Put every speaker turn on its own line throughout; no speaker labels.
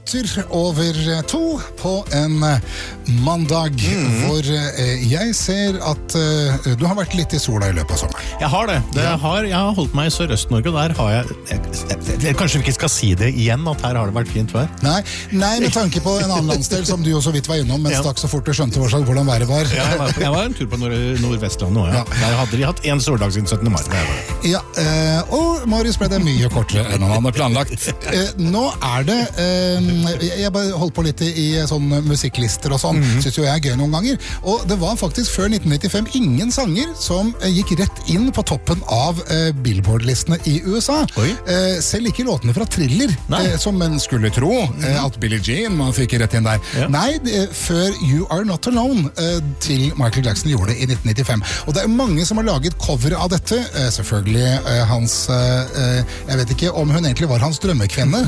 2:02 på en mandag, hvor jeg ser at du har vært litt i sola i løpet av sommeren.
Jeg har det. Jeg har holdt meg i Sørøst-Norge, og der har jeg kanskje vi ikke skal si det igjen, at her har det vært fint vær.
Nei, med tanke på en annen landsdel som du jo så vidt var innom, men stakk så fort du skjønte hvordan været var.
Jeg var en tur på Nordvestlandet også, ja. Der hadde de hatt en soldag siden 17. mai.
Ja, og Marius ble det mye kortere enn han hadde planlagt. Nå det, jeg bare holdt på litt i sånne musikklister og sånn, synes jo jeg er gøy noen ganger, og det var faktisk før 1995 ingen sanger som gikk rett inn på toppen av Billboard-listene i USA. Selv ikke låtene fra Thriller, som man skulle tro at Billie Jean man fikk rett inn der. Ja. Nei, før You Are Not Alone til Michael Jackson gjorde det i 1995. Og det mange som har laget cover av dette, selvfølgelig hans, jeg vet ikke om hun egentlig var hans drømmekvinne.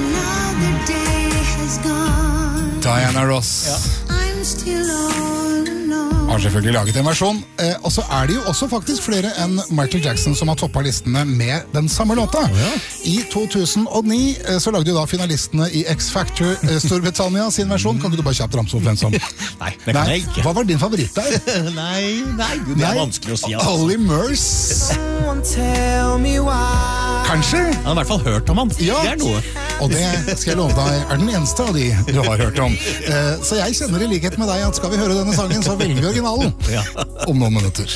Diana Ross. Har selvfølgelig laget en versjon, og så det jo også faktisk flere enn Michael Jackson som har toppet listene med den samme låta. I 2009 så lagde jo da finalistene i X-Factor Storbritannia sin versjon. Kan ikke du bare kjapt ramse opp den som?
Nei, det kan jeg ikke.
Hva var din favoritt der?
Nei, det vanskelig å si.
Olly Murs. Kanskje?
Jeg har i hvert fall hørt om han.
Ja.
Det noe.
Og det skal jeg love deg den eneste av de du har hørt om. Så jeg kjenner i likhet med deg at skal vi høre denne sangen, så velger vi originalen om noen minutter.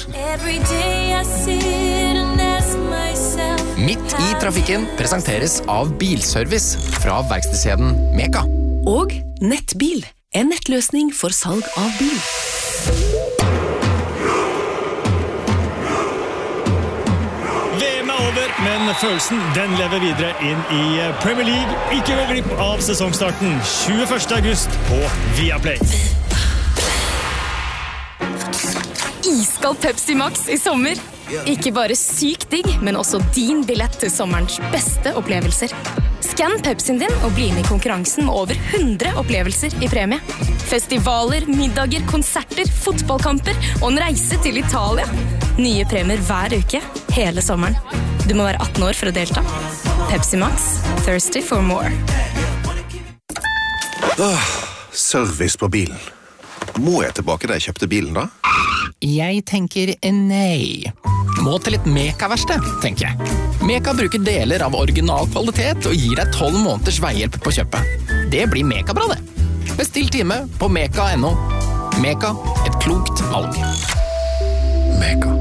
Midt i trafikken presenteres av Bilservice fra verkstedskjeden Meka.
Og Nettbil, en nettløsning for salg av bil.
Over, men følelsen den lever videre inn i Premier League. Ikke gå glipp av sesongstarten 21. august på Viaplay.
Iskald Pepsi Max i sommer. Ikke bare sykt digg, men også din billett til sommerens beste opplevelser. Skann Pepsien din og bli inn i konkurransen med over 100 opplevelser i premie. Festivaler, middager, konserter, fotballkamper og en reise til Italia. Nye premier hver uke, hele sommeren. Du må være 18 år for å delta. Pepsi Max, thirsty for more.
Service på bilen. Må jeg tilbake da jeg kjøpte bilen da?
Jeg tenker nei. Må til et Meka-verksted, tenker jeg. Meka bruker deler av original kvalitet og gir deg 12 måneders veihjelp på kjøpet. Det blir Meka-bra det. Bestill time på meka.no. Meka, et klokt valg.
Meka.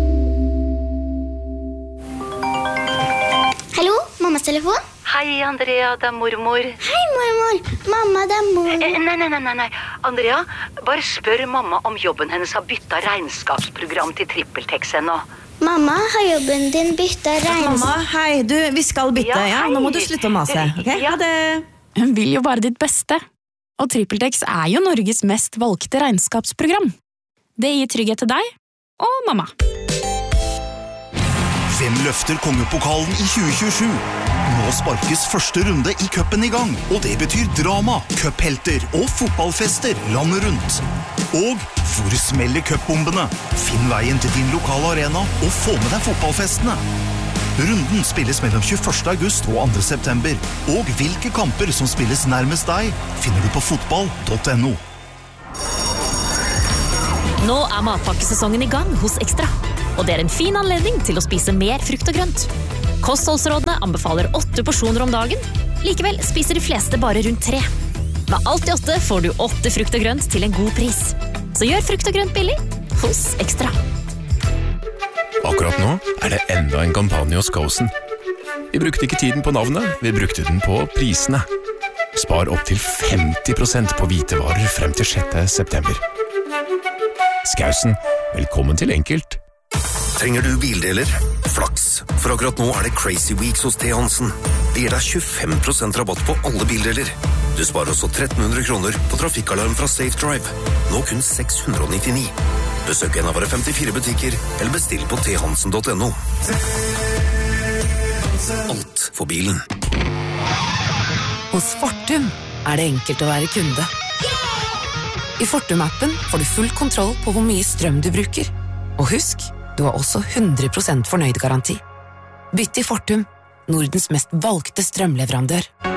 Hallo, mammas telefon?
Hei, Andrea, det mormor.
Hei, mormor. Mamma, det mormor.
Nei. Andrea, bare spør mamma om jobben hennes har byttet regnskapsprogram til TrippelTex ennå.
Mamma, har jobben din byttet regnskap?
Mamma, hei, vi skal bytte, ja? Nå må du slutte å mase, ok? Ha det.
Hun vil jo bare ditt beste. Og TrippelTex jo Norges mest valgte regnskapsprogram. Det gir trygghet til deg og mamma.
Hvem løfter kongepokalen i 2027? Nå sparkes første runde i cupen i gang, og det betyr drama, cuphelter og fotballfester landet rundt. Og hvor smeller cupbombene? Finn veien til din lokale arena og få med deg fotballfestene. Runden spilles mellom 21. august og 2. september, og hvilke kamper som spilles nærmest deg, finner du på fotball.no.
Nå matpakkesesongen i gang hos Ekstra, og det en fin anledning til å spise mer frukt og grønt. Kostholdsrådene anbefaler 8 porsjoner om dagen, likevel spiser de fleste bare rundt 3. Med alt i 8 får du 8 frukt og grønt til en god pris. Så gjør frukt og grønt billig hos Ekstra.
Akkurat nå det enda en kampanje hos Skousen. Vi brukte ikke tiden på navnet, vi brukte den på prisene. Spar opp til 50% på hvitevarer frem til 6. september. Skousen, velkommen til enkelt.
Trenger du bildeler? Flaks, for akkurat nå det Crazy Weeks hos T. Hansen. Det gir deg 25% rabatt på alle bildeler. Du sparer også 1300 kroner på trafikkalarm fra Safe Drive. Nå kun 699. Besøk en av våre 54 butikker, eller bestill på thansen.no. Alt for bilen.
Hos Fortum det enkelt å være kunde. I Fortum-appen får du full kontroll på hvor mye strøm du bruker. Og husk, du har også 100% fornøyd garanti. Bytt til Fortum, Nordens mest valgte strømleverandør.